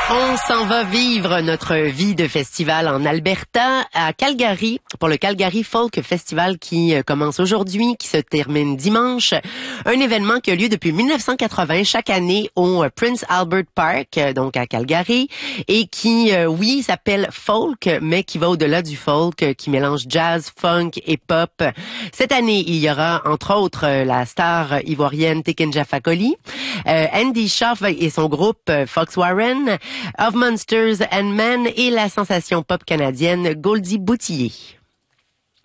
On s'en va vivre notre vie de festival en Alberta, à Calgary, pour le Calgary Folk Festival qui commence aujourd'hui, qui se termine dimanche. Un événement qui a lieu depuis 1980 chaque année au Prince Albert Park, donc à Calgary, et qui, oui, s'appelle folk, mais qui va au-delà du folk, qui mélange jazz, funk et pop. Cette année, il y aura, entre autres, la star ivoirienne Tikenja Fakoly, Andy Shaw et son groupe Fox Warren, Of Monsters and Men et la sensation pop canadienne Goldie Boutillier.